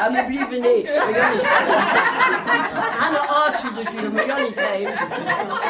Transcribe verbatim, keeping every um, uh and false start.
Ja, maar blijven nee. We gaan niet. Aan de as, dus we gaan niet rijden.